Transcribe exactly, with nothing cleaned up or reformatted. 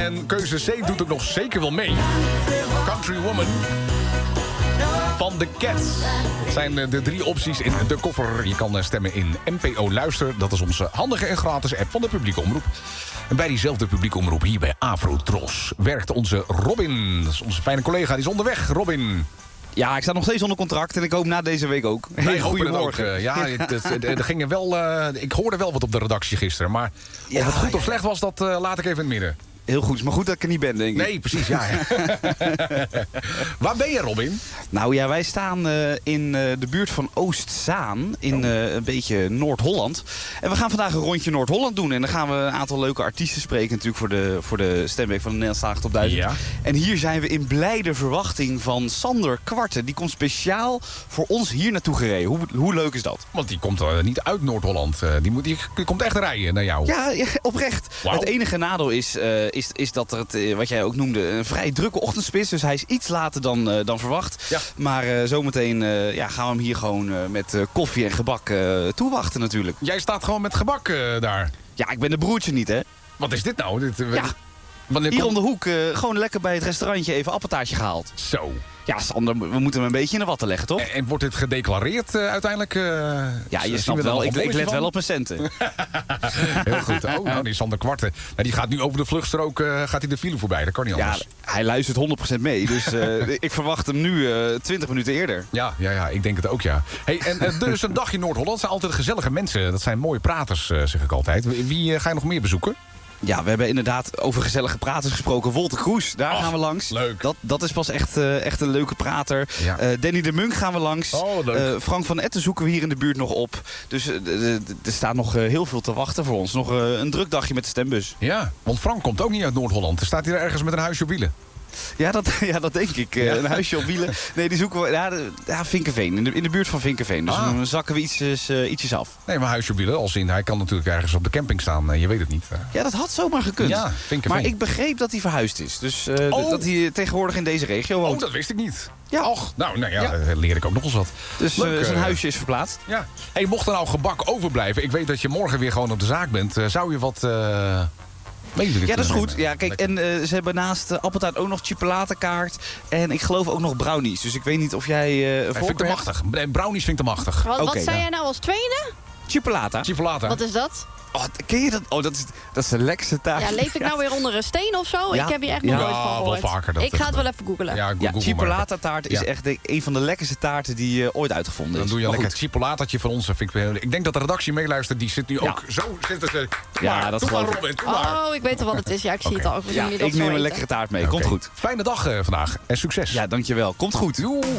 En keuze C doet ook nog zeker wel mee. Country Woman van The Cats. Dat zijn de drie opties in de koffer. Je kan stemmen in N P O Luister. Dat is onze handige en gratis app van de publieke omroep. En bij diezelfde publieke omroep hier bij Afro-Tros werkt onze Robin. Dat is onze fijne collega, die is onderweg. Robin. Ja, ik sta nog steeds onder contract en ik hoop na deze week ook. Hey, goedemorgen. Uh, ja, het, het, het, er gingen wel, uh, ik hoorde wel wat op de redactie gisteren. Maar ja, of het goed ja, of slecht was, dat uh, laat ik even in het midden. Heel goed, maar goed dat ik er niet ben, denk ik. Nee, precies, ja. ja. Waar ben je, Robin? Nou ja, wij staan uh, in uh, de buurt van Oostzaan, in uh, een beetje Noord-Holland. En we gaan vandaag een rondje Noord-Holland doen. En dan gaan we een aantal leuke artiesten spreken natuurlijk voor de, voor de stemweek van de Nederlandstalige Top duizend. Ja. En hier zijn we in blijde verwachting van Sander Kwarten. Die komt speciaal voor ons hier naartoe gereden. Hoe, hoe leuk is dat? Want die komt uh, niet uit Noord-Holland. Uh, die, moet, die, die komt echt rijden naar jou. Ja, ja oprecht. Wow. Het enige nadeel is... Uh, Is, is dat er, het, wat jij ook noemde, een vrij drukke ochtendspits. Dus hij is iets later dan, uh, dan verwacht. Ja. Maar uh, zometeen uh, ja, gaan we hem hier gewoon uh, met uh, koffie en gebak uh, toewachten natuurlijk. Jij staat gewoon met gebak uh, daar? Ja, ik ben de broertje niet, hè. Wat is dit nou? Dit, uh, ja. Wanneer hier komt... om de hoek, uh, gewoon lekker bij het restaurantje even appeltaartje gehaald. Zo. Ja, Sander, we moeten hem een beetje in de watten leggen, toch? En, en wordt dit gedeclareerd uh, uiteindelijk? Uh, ja, je snapt wel, ik, ik let van? wel op mijn centen. Heel goed. Oh, nou, die Sander Kwarten. Nou, die gaat nu over de vluchtstrook, uh, gaat hij de file voorbij. Dat kan niet anders. Ja, hij luistert honderd procent mee. Dus uh, ik verwacht hem nu uh, twintig minuten eerder. Ja, ja, ja, ik denk het ook, ja. Hey, en uh, dus een dagje Noord-Holland zijn altijd gezellige mensen. Dat zijn mooie praters, uh, zeg ik altijd. Wie uh, ga je nog meer bezoeken? Ja, we hebben inderdaad over gezellige praters gesproken. Wolter Kroes, daar Och, gaan we langs. Leuk. Dat, dat is pas echt, uh, echt een leuke prater. Ja. Uh, Danny de Munk gaan we langs. Oh, leuk. Uh, Frank van Etten zoeken we hier in de buurt nog op. Dus uh, er staat nog uh, heel veel te wachten voor ons. Nog uh, een druk dagje met de stembus. Ja, want Frank komt ook niet uit Noord-Holland. Er staat hier ergens met een huisje op wielen. Ja, dat, ja, dat denk ik. Ja. Een huisje op wielen. Nee, die zoeken we... Ja, de, ja Vinkenveen. In de, in de buurt van Vinkenveen. Dus ah. dan zakken we ietsjes, uh, ietsjes af. Nee, maar huisje op wielen. Als in, hij kan natuurlijk ergens op de camping staan. Je weet het niet. Ja, dat had zomaar gekund. Ja, Vinkenveen. Maar ik begreep dat hij verhuisd is. Dus uh, oh. dat hij tegenwoordig in deze regio woont. Oh, dat wist ik niet. Ja. Och, nou, nou ja, ja. leer ik ook nog eens wat. Dus uh, zijn huisje is verplaatst. Ja. Hey, mocht er nou gebak overblijven. Ik weet dat je morgen weer gewoon op de zaak bent. Uh, zou je wat... Uh... Ja, dat is goed. Ja, kijk, en uh, ze hebben naast uh, appeltaart ook nog chipolatenkaart. En ik geloof ook nog brownies. Dus ik weet niet of jij... Uh, hey, vind ik te machtig. Brownies vind ik te machtig. Wat, okay, wat zei ja. jij nou als tweede? Chipolata. Chipolata. Wat is dat? Oh, ken je dat? Oh, dat is, dat is de lekkerste taart. Ja, leef ik nou weer onder een steen of zo? Ja. Ik heb hier echt nog ja, nooit van gehoord. Wel vaker. Dat ik ga het wel even googlen. Ja, ja chipolata taart is ja. echt de, een van de lekkerste taarten die uh, ooit uitgevonden is. Dan doe je een lekker chipolatatje van ons. Vind ik, ik denk dat de redactie meeluistert. Die zit nu ja. ook zo. Zitten ze. Ja, maar, dat doe geloof maar, ik. Robin, doe maar. Oh, ik weet al wat het is. Ja, ik zie okay. het al. We ja, ik neem een lekkere taart mee. Okay. Komt goed. Fijne dag uh, vandaag. En succes. Ja, dankjewel. Komt goed. Doei.